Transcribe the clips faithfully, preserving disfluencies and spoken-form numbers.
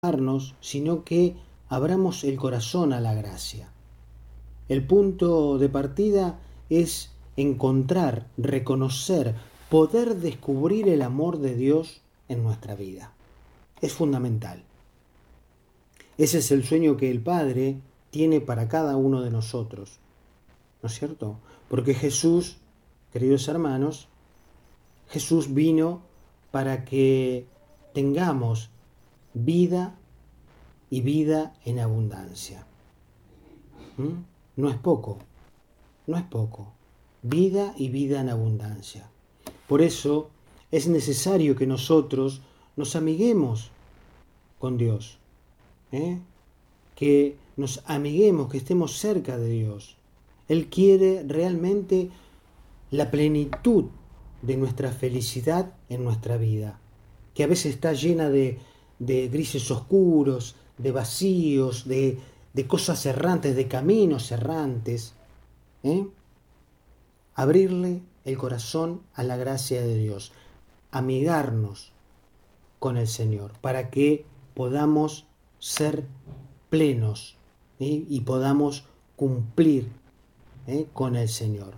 sino que abramos el corazón a la gracia. El punto de partida es encontrar, reconocer, poder descubrir el amor de Dios en nuestra vida. Es fundamental. Ese es el sueño que el Padre tiene para cada uno de nosotros, ¿no es cierto? Porque Jesús, queridos hermanos, Jesús vino para que tengamos vida y vida en abundancia. ¿Mm? No es poco, no es poco. Vida y vida en abundancia. Por eso es necesario que nosotros nos amiguemos con Dios, ¿eh? que nos amiguemos, que estemos cerca de Dios. Él quiere realmente la plenitud de nuestra felicidad en nuestra vida, que a veces está llena de, de grises oscuros, de vacíos, de, de cosas errantes, de caminos errantes. ¿eh? Abrirle el corazón a la gracia de Dios, amigarnos con el Señor, para que podamos ser plenos ¿eh? y podamos cumplir ¿eh? con el Señor.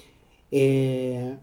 Eh,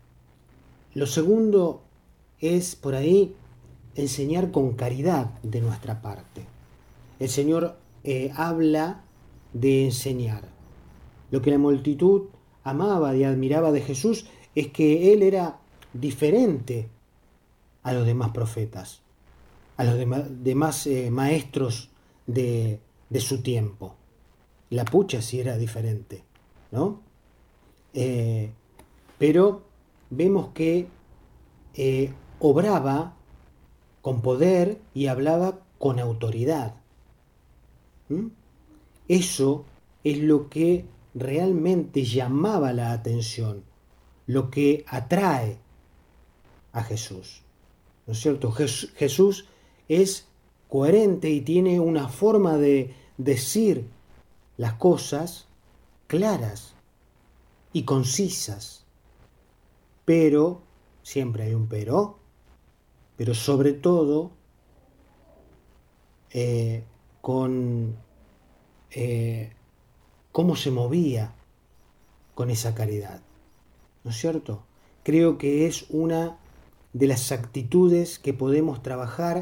lo segundo es por ahí enseñar con caridad de nuestra parte. El Señor eh, habla de enseñar. Lo que la multitud amaba y admiraba de Jesús es que Él era diferente a los demás profetas, a los demás, demás eh, maestros de, de su tiempo. La pucha sí era diferente, ¿no? Eh, pero vemos que eh, obraba con poder y hablaba con autoridad. ¿Mm? Eso es lo que realmente llamaba la atención, lo que atrae a Jesús. ¿No es cierto? Jes- Jesús es coherente y tiene una forma de decir las cosas claras y concisas. Pero, siempre hay un pero, pero sobre todo eh, con eh, cómo se movía con esa caridad. ¿No es cierto? Creo que es una de las actitudes que podemos trabajar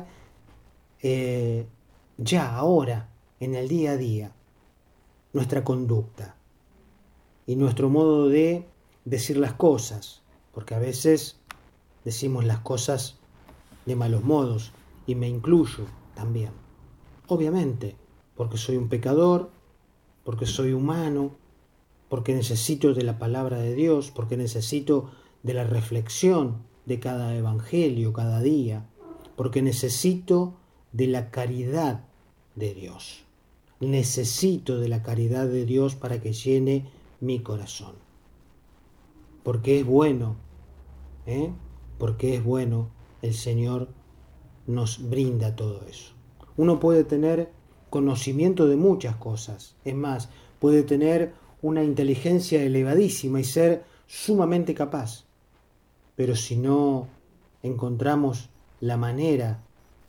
eh, ya, ahora, en el día a día. Nuestra conducta y nuestro modo de decir las cosas, porque a veces decimos las cosas de malos modos, y me incluyo también. Obviamente, porque soy un pecador, porque soy humano, porque necesito de la palabra de Dios, porque necesito de la reflexión de cada evangelio, cada día, porque necesito de la caridad de Dios. Necesito de la caridad de Dios para que llene mi corazón. Porque es bueno, ¿eh? porque es bueno, el Señor nos brinda todo eso. Uno puede tener conocimiento de muchas cosas, es más, puede tener una inteligencia elevadísima y ser sumamente capaz, pero si no encontramos la manera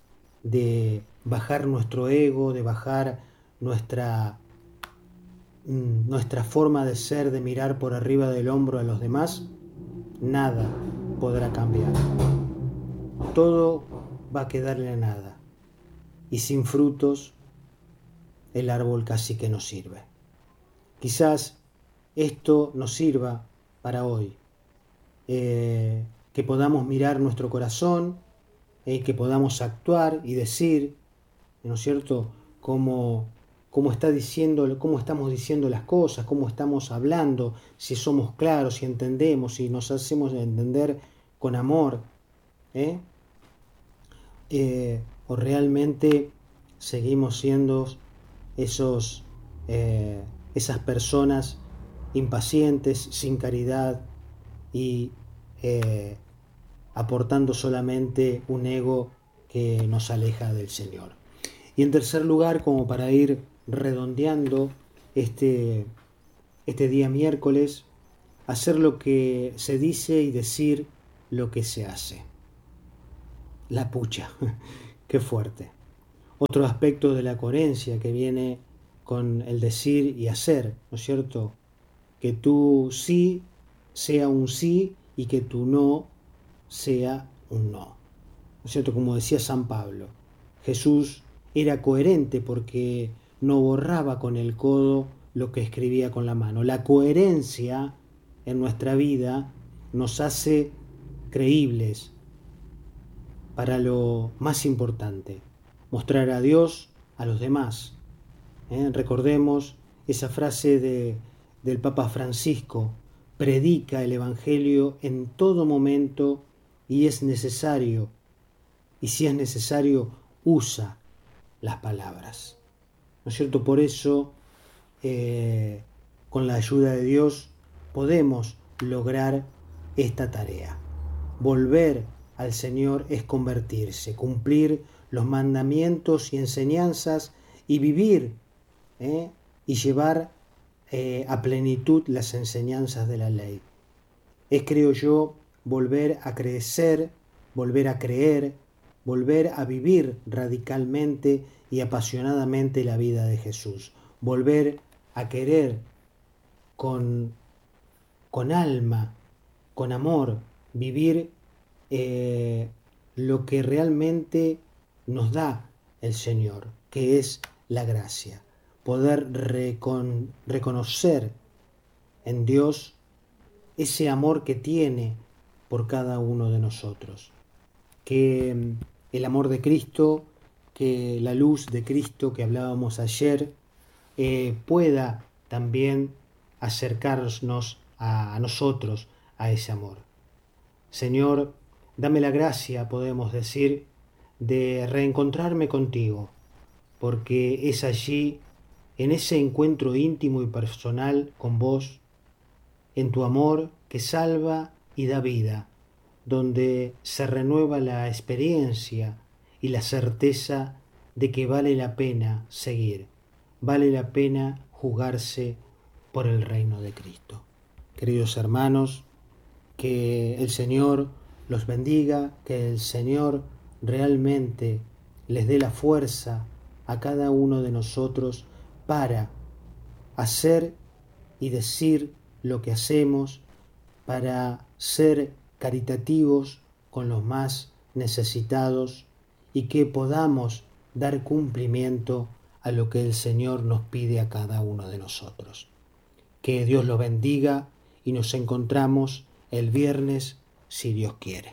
de bajar nuestro ego, de bajar nuestra, nuestra forma de ser, de mirar por arriba del hombro a los demás, nada podrá cambiar. Todo va a quedarle a nada. Y sin frutos, el árbol casi que no sirve. Quizás esto nos sirva para hoy. Eh, que podamos mirar nuestro corazón, eh, que podamos actuar y decir, ¿no es cierto?, cómo, cómo está diciendo, cómo estamos diciendo las cosas, cómo estamos hablando, si somos claros, si entendemos, si nos hacemos entender con amor, ¿eh? Eh, o realmente seguimos siendo esos, eh, esas personas impacientes, sin caridad y eh, aportando solamente un ego que nos aleja del Señor. Y en tercer lugar, como para ir redondeando este, este día miércoles, hacer lo que se dice y decir lo que se hace. La pucha, qué fuerte. Otro aspecto de la coherencia que viene con el decir y hacer, ¿no es cierto? Que tu sí sea un sí y que tu no sea un no. ¿No es cierto? Como decía San Pablo, Jesús era coherente porque no borraba con el codo lo que escribía con la mano. La coherencia en nuestra vida nos hace creíbles para lo más importante, mostrar a Dios a los demás. ¿Eh? Recordemos esa frase de, del Papa Francisco: predica el Evangelio en todo momento y es necesario, y si es necesario, usa las palabras. ¿No es cierto? Por eso, eh, con la ayuda de Dios, podemos lograr esta tarea. Volver al Señor es convertirse, cumplir los mandamientos y enseñanzas y vivir ¿eh? y llevar eh, a plenitud las enseñanzas de la ley. Es, creo yo, volver a crecer, volver a creer, volver a vivir radicalmente y apasionadamente la vida de Jesús, volver a querer con, con alma, con amor, vivir eh, lo que realmente nos da el Señor, que es la gracia, poder recon, reconocer en Dios ese amor que tiene por cada uno de nosotros, que el amor de Cristo, que la luz de Cristo que hablábamos ayer eh, pueda también acercarnos a, a nosotros a ese amor. Señor, dame la gracia, podemos decir, de reencontrarme contigo, porque es allí, en ese encuentro íntimo y personal con vos, en tu amor que salva y da vida, donde se renueva la experiencia y la certeza de que vale la pena seguir, vale la pena jugarse por el reino de Cristo. Queridos hermanos, que el Señor los bendiga, que el Señor realmente les dé la fuerza a cada uno de nosotros para hacer y decir lo que hacemos, para ser caritativos con los más necesitados y que podamos dar cumplimiento a lo que el Señor nos pide a cada uno de nosotros. Que Dios los bendiga y nos encontramos el viernes si Dios quiere.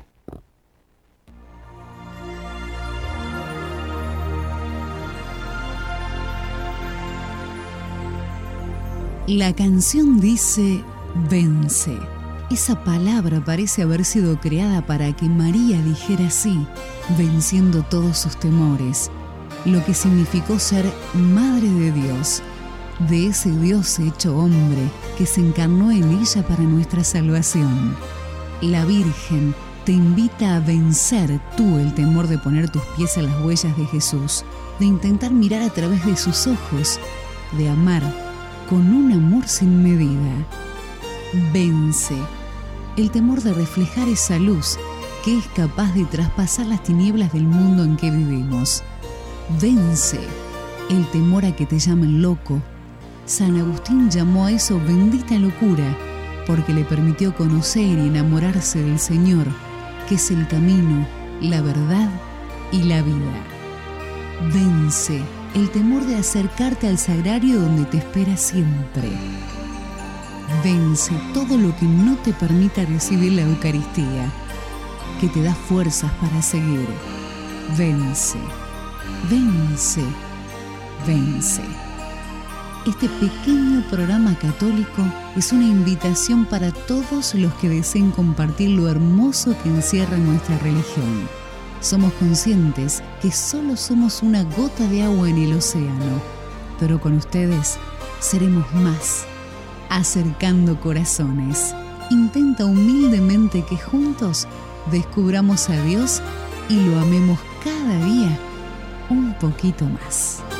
La canción dice vence. Esa palabra parece haber sido creada para que María dijera sí, venciendo todos sus temores, lo que significó ser Madre de Dios, de ese Dios hecho hombre que se encarnó en ella para nuestra salvación. La Virgen te invita a vencer tú el temor de poner tus pies en las huellas de Jesús, de intentar mirar a través de sus ojos, de amar con un amor sin medida. Vence el temor de reflejar esa luz que es capaz de traspasar las tinieblas del mundo en que vivimos. Vence el temor a que te llamen loco. San Agustín llamó a eso bendita locura, porque le permitió conocer y enamorarse del Señor, que es el camino, la verdad y la vida. Vence el temor de acercarte al sagrario donde te espera siempre. Vence todo lo que no te permita recibir la Eucaristía, que te da fuerzas para seguir. Vence, vence, vence. Este pequeño programa católico es una invitación para todos los que deseen compartir lo hermoso que encierra nuestra religión. Somos conscientes que solo somos una gota de agua en el océano, pero con ustedes seremos más, acercando corazones. Intenta humildemente que juntos descubramos a Dios y lo amemos cada día un poquito más.